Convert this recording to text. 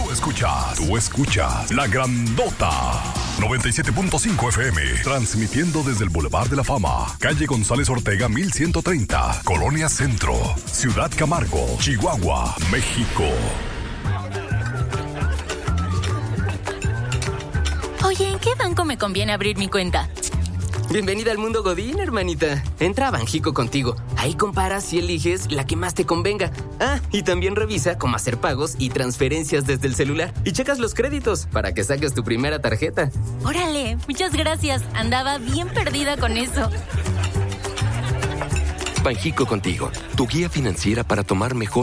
Tú escuchas La Grandota. 97.5 FM, transmitiendo desde el Boulevard de la Fama, calle González Ortega 1130, Colonia Centro, Ciudad Camargo, Chihuahua, México. Oye, ¿en qué banco me conviene abrir mi cuenta? Bienvenida al mundo Godín, hermanita. Entra a Banjico Contigo. Ahí comparas y eliges la que más te convenga. Ah, y también revisa cómo hacer pagos y transferencias desde el celular. Y checas los créditos para que saques tu primera tarjeta. Órale, muchas gracias. Andaba bien perdida con eso. Banjico Contigo, tu guía financiera para tomar mejor